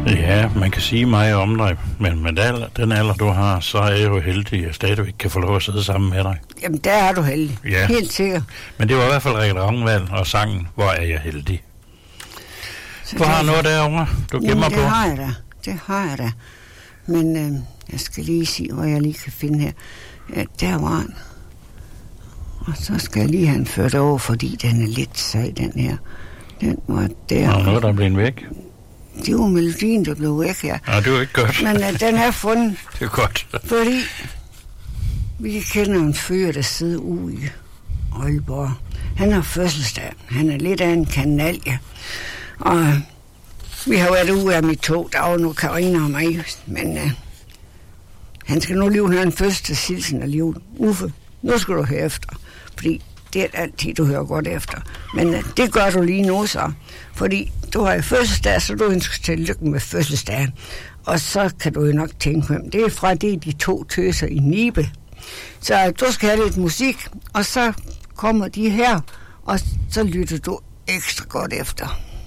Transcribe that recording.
Ja, man kan sige meget om dig, men med den alder, du har, så er jeg jo heldig, at jeg stadigvæk kan få lov at sidde sammen med dig. Jamen, der er du heldig. Ja. Helt sikkert. Men det var i hvert fald Rikke Ravnvald og sangen, hvor er jeg heldig. Du har noget derovre, du gemmer på? Det har jeg da. Men jeg skal lige se, hvor jeg lige kan finde her. Ja, der var den. Og så skal jeg lige have den ført over, fordi den er lidt sej, den her. Den var der. Og noget, der er blevet væk? Det var melodien, der blev væk, ja. Ja, det var ikke godt. Men den er fundet. Det er godt. Fordi vi kender en fyr, der sidder ude i Aalborg. Han har fødselsdag. Han er lidt af en kanalje. Og vi har været ude af mit 2 dage nu, Karina og mig. Men han skal nu lige have en fødselsdagshilsen af livet. Uffe, nu skal du høre efter. Fordi det er altid, du hører godt efter. Men det gør du lige nu så. Fordi du har jo fødselsdag, så du ønsker til lykke med fødselsdagen. Og så kan du jo nok tænke hvem. Det er fra det er de 2 tøser i Nibe. Så du skal have lidt musik, og så kommer de her, og så lytter du ekstra godt efter.